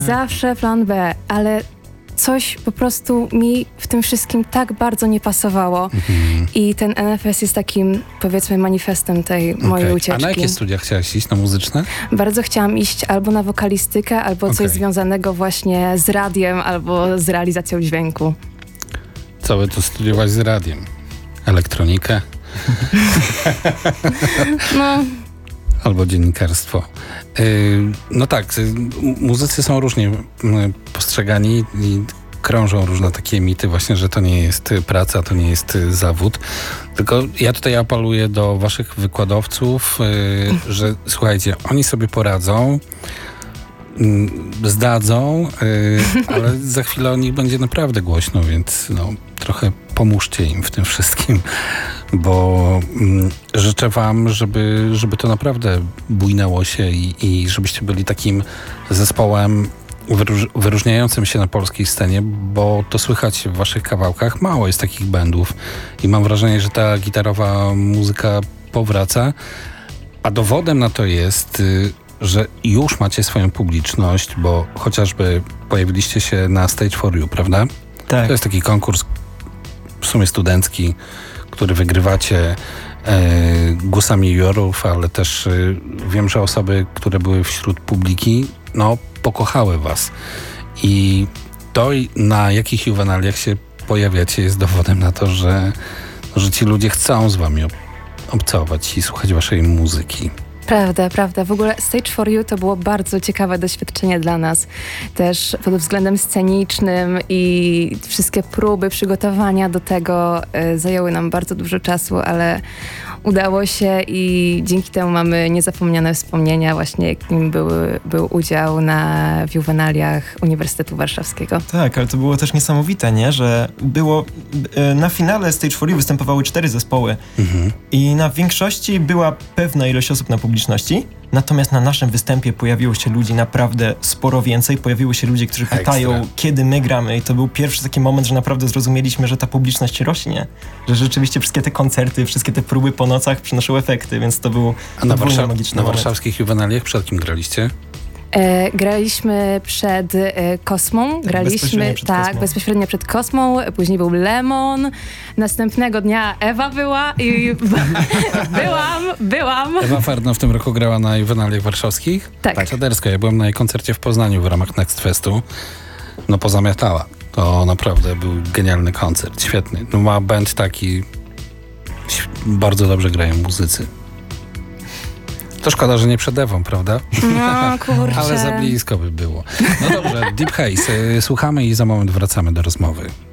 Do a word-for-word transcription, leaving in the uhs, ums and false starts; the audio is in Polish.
Zawsze plan B, ale coś po prostu mi w tym wszystkim tak bardzo nie pasowało. Mhm. I ten N F S jest takim, powiedzmy, manifestem tej okay. mojej ucieczki. A na jakie studia chciałaś iść? Na muzyczne? Bardzo chciałam iść albo na wokalistykę, albo okay. coś związanego właśnie z radiem, albo z realizacją dźwięku. Co by tu studiować z radiem? Elektronikę? No... Albo dziennikarstwo. Yy, no tak, muzycy są różnie yy, postrzegani i krążą różne takie mity właśnie, że to nie jest praca, to nie jest zawód. Tylko ja tutaj apeluję do waszych wykładowców, yy, że słuchajcie, oni sobie poradzą, yy, zdadzą, yy, ale za chwilę o nich będzie naprawdę głośno, więc no, trochę pomóżcie im w tym wszystkim, bo mm, życzę wam, żeby, żeby to naprawdę bujnęło się i, i żebyście byli takim zespołem wyróż, wyróżniającym się na polskiej scenie, bo to słychać w waszych kawałkach. Mało jest takich bandów i mam wrażenie, że ta gitarowa muzyka powraca, a dowodem na to jest, y, że już macie swoją publiczność, bo chociażby pojawiliście się na Stage for You, prawda? Tak. To jest taki konkurs w sumie studencki, który wygrywacie e, głosami jurorów, ale też e, wiem, że osoby, które były wśród publiki, no, pokochały was. I to, na jakich juwenaliach się pojawiacie, jest dowodem na to, że, że ci ludzie chcą z wami ob- obcować i słuchać waszej muzyki. Prawda, prawda. W ogóle Stage for You to było bardzo ciekawe doświadczenie dla nas. Też pod względem scenicznym i wszystkie próby, przygotowania do tego y, zajęły nam bardzo dużo czasu, ale udało się i dzięki temu mamy niezapomniane wspomnienia właśnie, jakim był, był udział na juwenaliach Uniwersytetu Warszawskiego. Tak, ale to było też niesamowite, nie? Że było y, na finale Stage for You występowały cztery zespoły mhm. i na większości była pewna ilość osób na publiczności. Natomiast na naszym występie pojawiło się ludzi naprawdę sporo więcej. Pojawiły się ludzie, którzy pytają, Ekstra. kiedy my gramy. I to był pierwszy taki moment, że naprawdę zrozumieliśmy, że ta publiczność rośnie. Że rzeczywiście wszystkie te koncerty, wszystkie te próby po nocach przynoszą efekty, więc to był A na, Warsza- magiczny na moment. warszawskich juwenaliach przed kim graliście? E, graliśmy przed e, Kosmą, graliśmy bezpośrednio przed tak, Kosmą. bezpośrednio przed Kosmą, później był Lemon, następnego dnia Ewa była i byłam, byłam. Ewa Ferdno w tym roku grała na juwenaliach warszawskich? Tak. Czadersko, ja byłem na jej koncercie w Poznaniu w ramach Next Festu. No pozamiatała. To naprawdę był genialny koncert, świetny. No, ma band taki, bardzo dobrze grają muzycy. To szkoda, że nie przed Ewą, prawda? No kurczę. Ale za blisko by było. No dobrze, Deep Haze. Słuchamy i za moment wracamy do rozmowy.